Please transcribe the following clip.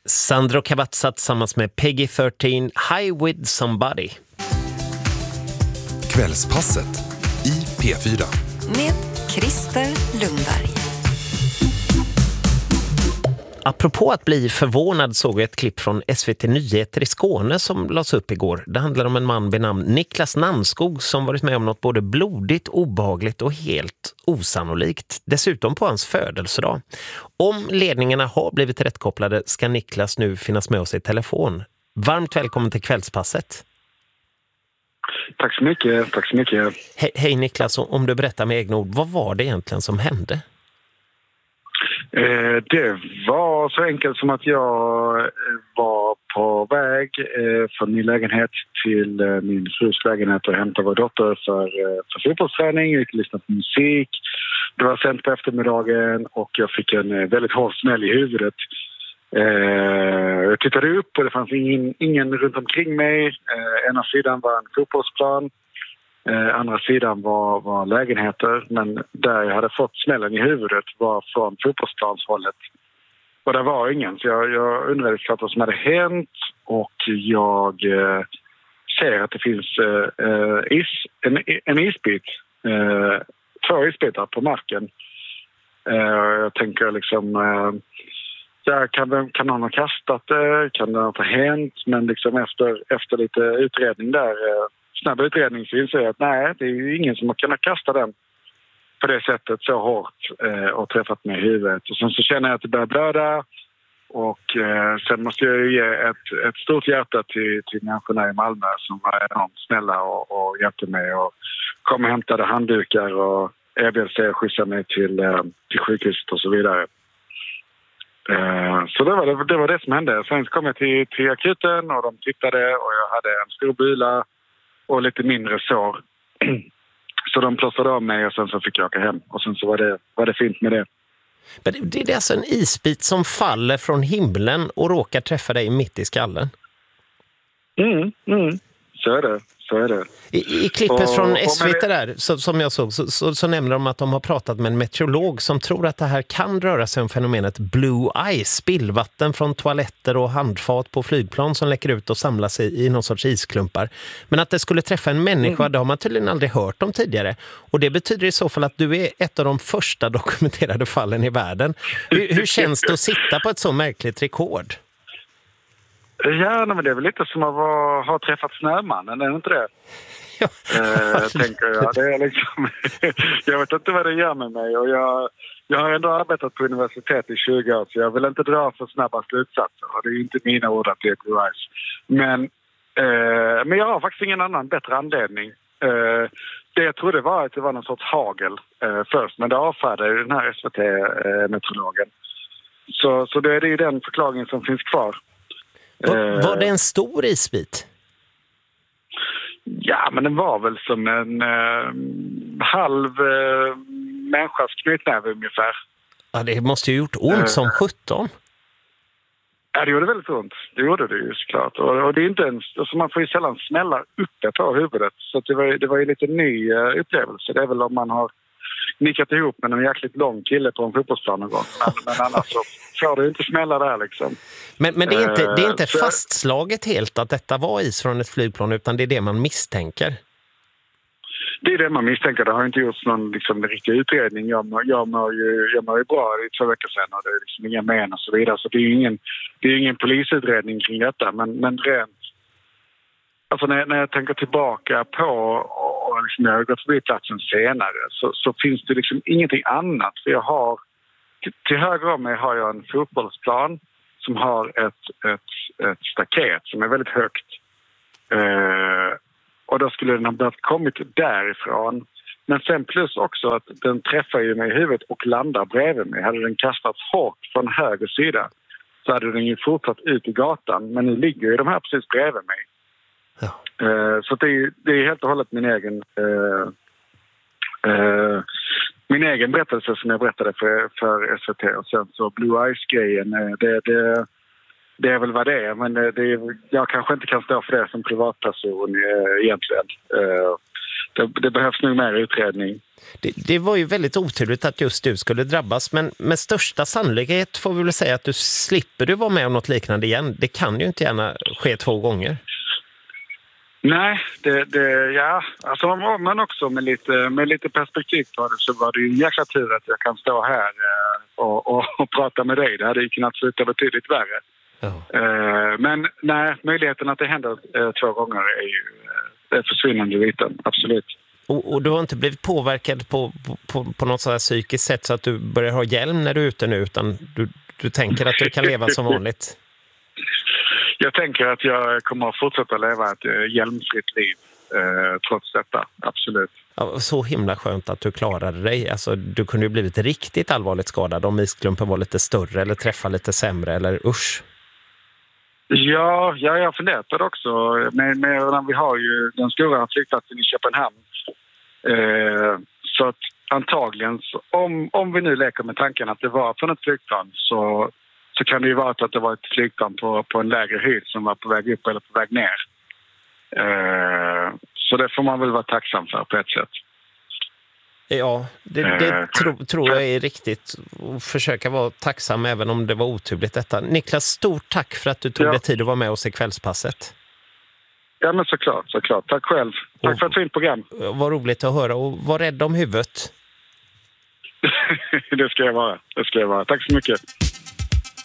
Sandro Cavazza tillsammans med Peggy 13, High With Somebody. Kvällspasset i P4. Med Christer Lundberg. Apropå att bli förvånad såg jag ett klipp från SVT Nyheter i Skåne som lades upp igår. Det handlar om en man vid namn Niklas Namnskog som varit med om något både blodigt, obehagligt och helt osannolikt. Dessutom på hans födelsedag. Om ledningarna har blivit rättkopplade ska Niklas nu finnas med oss i telefon. Varmt välkommen till Kvällspasset. Tack så mycket, tack så mycket. Hej Niklas, om du berättar med egna ord, vad var det egentligen som hände? Det var så enkelt som att jag var på väg från min lägenhet till min frus lägenhet och hämtade vår dotter för fotbollsträning. Jag gick och lyssnade på musik. Det var sent på eftermiddagen och jag fick en väldigt hård smäll i huvudet. Jag tittade upp och det fanns ingen runt omkring mig. Ena sidan var en fotbollsplan. Andra sidan var lägenheter, men där jag hade fått smällen i huvudet var från fotbollsplanshållet. Och det var ingen, så jag undrade klart vad som hade hänt och jag ser att det finns en isbit, 2 isbitar på marken. Jag tänker liksom, kan någon ha kastat det, kan det ha hänt, men liksom efter lite utredning där, snabb utredning så inser jag att nej, det är ju ingen som har kunnat kasta den på det sättet så hårt och träffat mig i huvudet. Och sen så känner jag att det börjar blöda och sen måste jag ju ge ett stort hjärta till människorna i Malmö som var enormt snälla och hjälpte mig och kom och hämtade handdukar och erbjöd sig att skjutsa mig till sjukhuset och så vidare. Så det var det som hände. Sen kom jag till akuten och de tittade och jag hade en stor bula och lite mindre sår. Så de plåstrade av mig och sen så fick jag åka hem. Och sen så var det fint med det. Men det är alltså en isbit som faller från himlen och råkar träffa dig mitt i skallen? Så är det. I klippet från SVT där, som jag såg, så nämner de att de har pratat med en meteorolog som tror att det här kan röra sig om fenomenet blue ice, spillvatten från toaletter och handfat på flygplan som läcker ut och samlas i någon sorts isklumpar. Men att det skulle träffa en människa, det har man tydligen aldrig hört om tidigare. Och det betyder i så fall att du är ett av de första dokumenterade fallen i världen. Hur känns det att sitta på ett så märkligt rekord? Ja, men det är väl lite som att ha träffat Snömannen, är det inte det? Ja. Tänker jag. Det är liksom, jag vet inte vad det gör med mig och jag har ändå arbetat på universitet i 20 år så jag vill inte dra för snabba slutsatser och det är inte mina ord att det är blue ice. Men jag har faktiskt ingen annan bättre anledning. Det jag trodde var att det var någon sorts hagel först, men det avfärdade den här SVT-meteorologen. Så det är ju den förklaringen som finns kvar. Var det en stor isbit? Ja, men den var väl som en halv människas knytnäve ungefär. Ja, det måste ju gjort ont som 17. Ja, det gjorde väldigt ont. Det gjorde det ju såklart. Och det är inte ens, alltså man får ju sällan smälla uppe på huvudet. Så det var ju lite ny upplevelse. Det är väl om man har nickat ihop med en jäkligt lång kille på en fotbollsplan någon gång. Men annars så får det inte smälla där liksom. Men det är inte fastslaget helt att detta var is från ett flygplan utan det är det man misstänker. Det är det man misstänker. Det har inte gjorts någon liksom, riktig utredning. Jag mår ju bra i 2 veckor sedan och det är liksom inga men och så vidare. Så det är ingen polisutredning kring detta. Men rent... Alltså när jag tänker tillbaka på och liksom jag har gått förbi platsen senare så finns det liksom ingenting annat. För jag har... Till höger om mig har jag en fotbollsplan som har ett staket som är väldigt högt. Och då skulle den ha behövt kommit därifrån. Men sen plus också att den träffar ju mig i huvudet och landar bredvid mig. Hade den kastats hårt från höger sida så hade den ju fortsatt ut i gatan. Men nu ligger ju de här precis bredvid mig. Ja. Så det är helt och hållet min egen berättelse som jag berättade för SVT. Och sen så Blue Ice-grejen, det är väl vad det är. Men jag kanske inte kan stå för det som privatperson egentligen. Det behövs nog mer utredning. Det var ju väldigt oturligt att just du skulle drabbas, men med största sannolikhet får vi väl säga att du slipper vara med om något liknande igen. Det kan ju inte gärna ske 2 gånger. Nej, alltså men också med lite perspektiv på det, så var det ju en jäkla tur att jag kan stå här och prata med dig. Det hade ju kunnat sluta betydligt värre. Ja. Men nej, möjligheten att det händer 2 gånger är ju försvinnande liten, absolut. Och du har inte blivit påverkad på något sådär psykiskt sätt så att du börjar ha hjälm när du är ute nu, utan du tänker att du kan leva som vanligt? Jag tänker att jag kommer att fortsätta leva ett hjälmfritt liv trots detta, absolut. Ja, så himla skönt att du klarade dig. Alltså, du kunde ju blivit riktigt allvarligt skadad om isklumpen var lite större eller träffade lite sämre, eller usch. Ja, jag har funderat på det också. Men vi har ju den stora flygplatsen i Köpenhamn. Så att antagligen, om vi nu leker med tanken att det var från ett flygplan, så kan det ju vara att det var ett flygplan på en lägre höjd som var på väg upp eller på väg ner. Så det får man väl vara tacksam för på ett sätt. Ja, det tror jag är riktigt. Och försöka vara tacksam även om det var oturligt detta. Niklas, stort tack för att du tog dig tid att vara med oss i kvällspasset. Ja, men såklart. Tack själv. Tack för ett fint program. Vad roligt att höra, och var rädd om huvudet. Det ska jag vara. Tack så mycket.